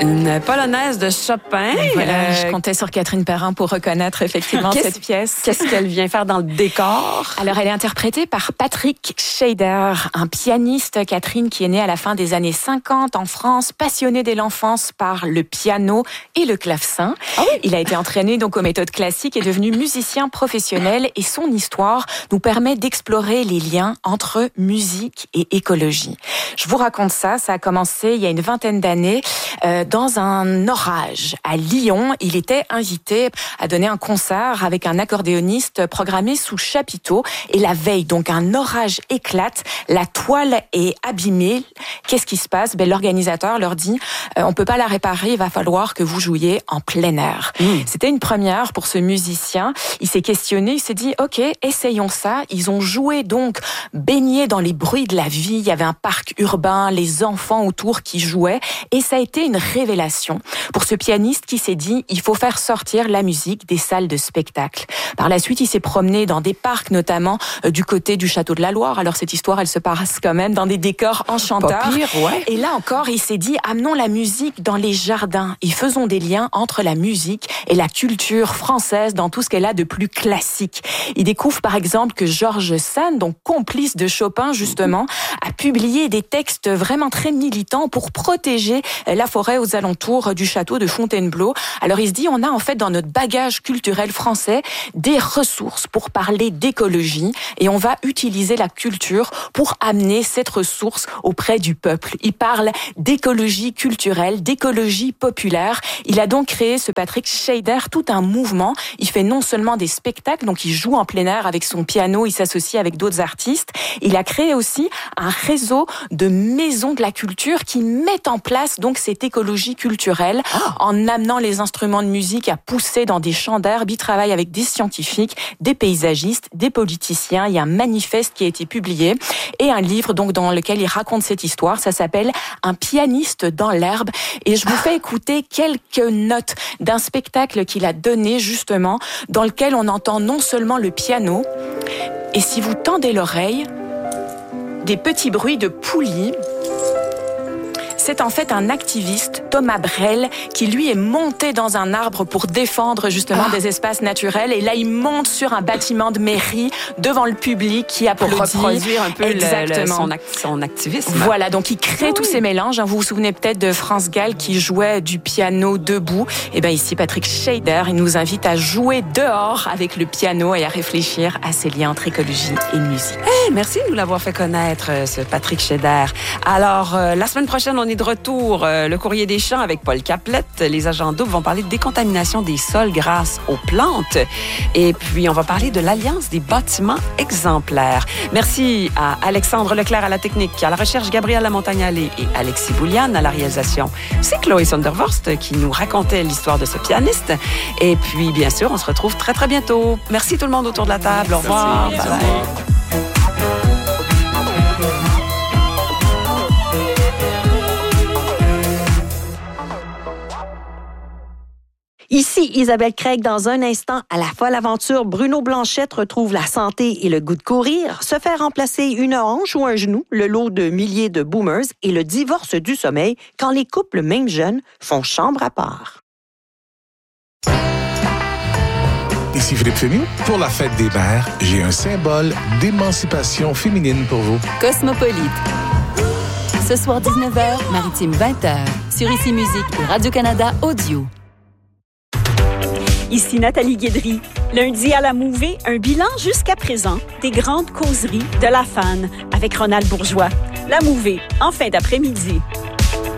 Une polonaise de Chopin. Voilà, je comptais sur Catherine Perrin pour reconnaître effectivement cette pièce. Qu'est-ce qu'elle vient faire dans le décor? Alors, elle est interprétée par Patrick Scheider, un pianiste, Catherine, qui est né à la fin des années 50 en France, passionné dès l'enfance par le piano et le clavecin. Ah oui? Il a été entraîné donc aux méthodes classiques et devenu musicien professionnel, et son histoire nous permet d'explorer les liens entre musique et écologie. Je vous raconte ça a commencé il y a une vingtaine d'années dans un orage à Lyon. Il était invité à donner un concert avec un accordéoniste programmé sous chapiteau, et la veille, donc un orage éclate, la toile est abîmée. Qu'est-ce qui se passe? L'organisateur leur dit on peut pas la réparer, il va falloir que vous jouiez en plein air. C'était une première pour ce musicien. Il s'est questionné, il s'est dit ok, essayons ça. Ils ont joué donc baignés dans les bruits de la vie. Il y avait un parc urbain, les enfants autour qui jouaient, et ça a été une révélation pour ce pianiste qui s'est dit il faut faire sortir la musique des salles de spectacle. Par la suite, il s'est promené dans des parcs, notamment du côté du Château de la Loire. Alors cette histoire, elle se passe quand même dans des décors enchanteurs. Pas pire, ouais. Et là encore, il s'est dit amenons la musique dans les jardins et faisons des liens entre la musique et la culture française dans tout ce qu'elle a de plus classique. Il découvre par exemple que Georges Sand, donc complice de Chopin justement, a publié des textes vraiment très militants pour protéger la forêt aux alentours du château de Fontainebleau. Alors il se dit on a en fait dans notre bagage culturel français des ressources pour parler d'écologie, et on va utiliser la culture pour amener cette ressource auprès du peuple. Il parle d'écologie culturelle, d'écologie populaire. Il a donc créé, ce Patrick Scheider, tout un mouvement. Il fait non seulement des spectacles, donc il joue en plein air avec son piano, il s'associe avec d'autres artistes. Il a créé aussi un réseau de maisons de la culture qui mettent en place donc cette écologie culturelle en amenant les instruments de musique à pousser dans des champs d'herbe. Il travaille avec des scientifiques, des paysagistes, des politiciens. Il y a un manifeste qui a été publié et un livre donc dans lequel il raconte cette histoire. Ça s'appelle Un pianiste dans l'herbe, et je vous fais écouter quelques notes d'un spectacle qu'il a donné justement, dans lequel on entend non seulement le piano, et si vous tendez l'oreille, des petits bruits de poulies. C'est en fait un activiste, Thomas Brel, qui lui est monté dans un arbre pour défendre justement des espaces naturels. Et là, il monte sur un bâtiment de mairie devant le public qui applaudit. Pour reproduire un peu son activisme. Voilà, donc il crée tous ces mélanges. Vous vous souvenez peut-être de France Gall qui jouait du piano debout. Et bien ici, Patrick Scheider, il nous invite à jouer dehors avec le piano et à réfléchir à ces liens entre écologie et musique. Merci de nous l'avoir fait connaître, ce Patrick Scheider. Alors, la semaine prochaine, on est de retour. Le Courrier des Champs avec Paul Caplette. Les agents doubles vont parler de décontamination des sols grâce aux plantes. Et puis, on va parler de l'Alliance des bâtiments exemplaires. Merci à Alexandre Leclerc à la technique, à la recherche Gabriel Lamontagne-Allé et Alexis Bouliane à la réalisation. C'est Chloé Sondervorst qui nous racontait l'histoire de ce pianiste. Et puis, bien sûr, on se retrouve très, très bientôt. Merci tout le monde autour de la table. Au revoir. Merci. Bye bye. Ici Isabelle Craig. Dans un instant, à la folle aventure, Bruno Blanchette retrouve la santé et le goût de courir, se faire remplacer une hanche ou un genou, le lot de milliers de boomers et le divorce du sommeil quand les couples, même jeunes, font chambre à part. Ici Philippe Fémy. Pour la fête des mères, j'ai un symbole d'émancipation féminine pour vous. Cosmopolite. Ce soir 19h, Maritime 20h, sur Ici Musique et Radio-Canada Audio. Ici Nathalie Guédry. Lundi à la Mouvée, un bilan jusqu'à présent des grandes causeries de la fan avec Ronald Bourgeois. La Mouvée, en fin d'après-midi.